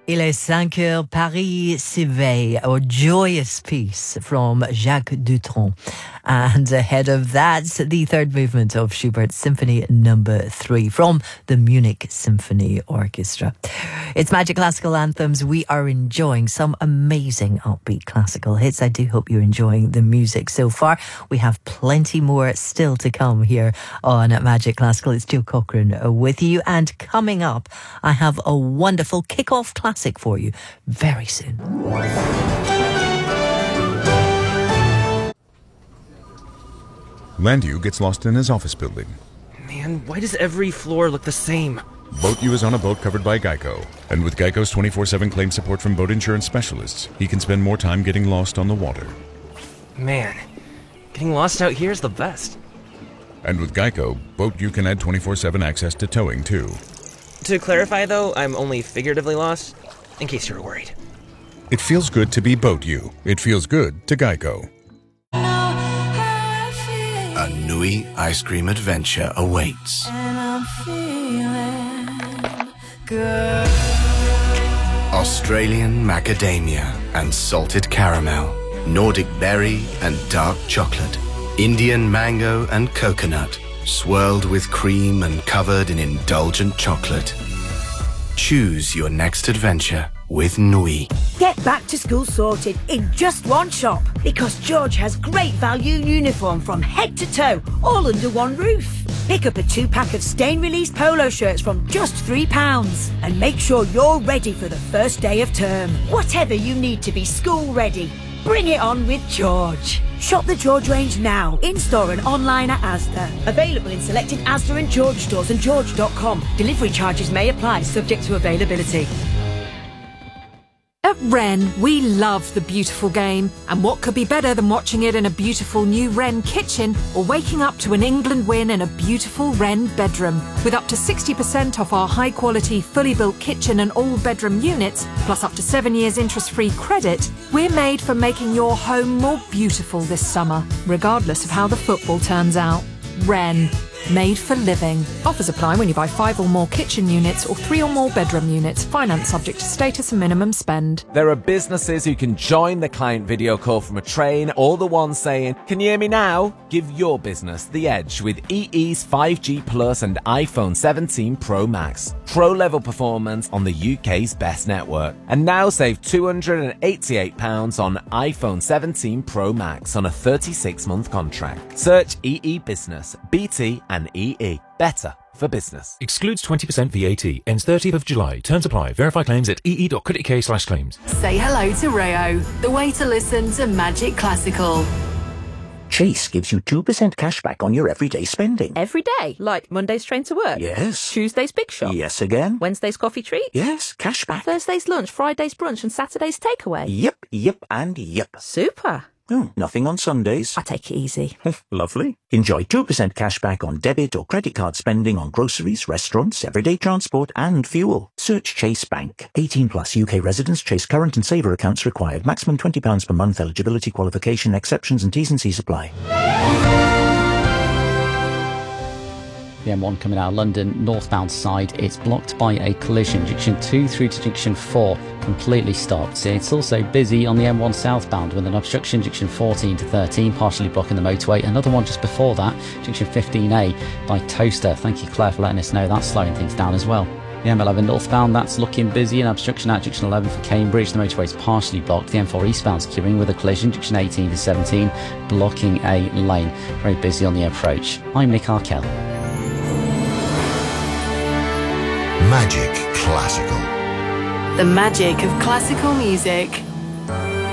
Il est 5 heures, Paris s'éveille, a joyous piece from Jacques Dutronc. And ahead of that, the third movement of Schubert's Symphony No. 3 from the Munich Symphony Orchestra. It's Magic Classical Anthems. We are enjoying some amazing upbeat classical hits. I do hope you're enjoying the music so far. We have plenty more still to come here on Magic Classical. It's Jill Cochran with you. And coming up, I have a wonderful kick-off classic for you very soon. Landu gets lost in his office building. Man, why does every floor look the same? Boat U is on a boat covered by Geico. And with Geico's 24/7 claim support from boat insurance specialists, he can spend more time getting lost on the water. Man, getting lost out here is the best. And with Geico, Boat U can add 24/7 access to towing, too. To clarify, though, I'm only figuratively lost, in case you're worried. It feels good to be Boat U. It feels good to Geico. A Nui ice cream adventure awaits. And I'm feeling good. Australian macadamia and salted caramel, Nordic berry and dark chocolate, Indian mango and coconut, swirled with cream and covered in indulgent chocolate. Choose your next adventure with Nui. Get back to school sorted in just one shop, because George has great value uniform from head to toe, all under one roof. Pick up a 2-pack of stain-release polo shirts from just £3 and make sure you're ready for the first day of term. Whatever you need to be school ready, bring it on with George. Shop the George range now, in-store and online at Asda. Available in selected Asda and George stores and george.com. Delivery charges may apply, subject to availability. At Wren, we love the beautiful game, and what could be better than watching it in a beautiful new Wren kitchen or waking up to an England win in a beautiful Wren bedroom. With up to 60% off our high-quality, fully built kitchen and all-bedroom units, plus up to 7 years interest-free credit, we're made for making your home more beautiful this summer, regardless of how the football turns out. Wren. Made for living. Offers apply when you buy 5 or more kitchen units or 3 or more bedroom units. Finance subject to status and minimum spend. There are businesses who can join the client video call from a train, or the ones saying, "Can you hear me now?" Give your business the edge with EE's 5G Plus and iPhone 17 Pro Max. Pro-level performance on the UK's best network. And now save £288 on iPhone 17 Pro Max on a 36-month contract. Search EE Business, BT and EE. Better for business. Excludes 20% VAT. Ends 30th of July. Terms apply. Verify claims at ee.co.uk/claims. Say hello to Rayo, the way to listen to Magic Classical. Chase gives you 2% cash back on your everyday spending. Every day? Like Monday's train to work? Yes. Tuesday's big shop? Yes again. Wednesday's coffee treat? Yes, cash back. Thursday's lunch, Friday's brunch and Saturday's takeaway? Yep, and yep. Super. Oh, nothing on Sundays. I take it easy. Lovely. Enjoy 2% cash back on debit or credit card spending on groceries, restaurants, everyday transport and fuel. Search Chase Bank. 18 plus UK residents. Chase current and saver accounts required. Maximum £20 per month. Eligibility, qualification, exceptions and T's and C's apply. The M1 coming out of London, northbound side, it's blocked by a collision. Junction 2 through to Junction 4, completely stopped. It's also busy on the M1 southbound with an obstruction, Junction 14 to 13, partially blocking the motorway. Another one just before that, Junction 15A by Toaster. Thank you, Claire, for letting us know that's slowing things down as well. The M11 northbound, that's looking busy. An obstruction at Junction 11 for Cambridge. The motorway is partially blocked. The M4 eastbound's queuing with a collision, Junction 18 to 17, blocking a lane. Very busy on the approach. I'm Nick Arkell. Magic Classical. The magic of classical music.